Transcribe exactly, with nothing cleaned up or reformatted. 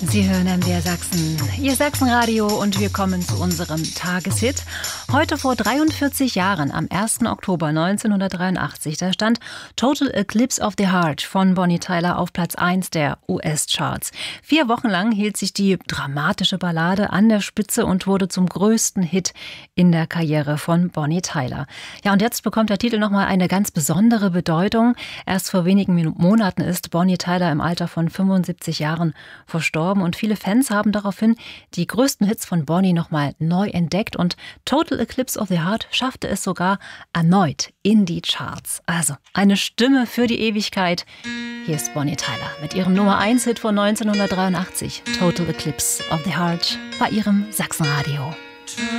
Sie hören M D R Sachsen, Ihr Sachsenradio, und wir kommen zu unserem Tageshit. Heute vor dreiundvierzig Jahren, am ersten Oktober neunzehnhundertdreiundachtzig, da stand Total Eclipse of the Heart von Bonnie Tyler auf Platz eins der U S-Charts. Vier Wochen lang hielt sich die dramatische Ballade an der Spitze und wurde zum größten Hit in der Karriere von Bonnie Tyler. Ja, und jetzt bekommt der Titel nochmal eine ganz besondere Bedeutung. Erst vor wenigen Monaten ist Bonnie Tyler im Alter von fünfundsiebzig Jahren verstorben. Und viele Fans haben daraufhin die größten Hits von Bonnie nochmal neu entdeckt. Und Total Eclipse of the Heart schaffte es sogar erneut in die Charts. Also eine Stimme für die Ewigkeit. Hier ist Bonnie Tyler mit ihrem Nummer eins Hit von neunzehnhundertdreiundachtzig. Total Eclipse of the Heart bei ihrem Sachsenradio.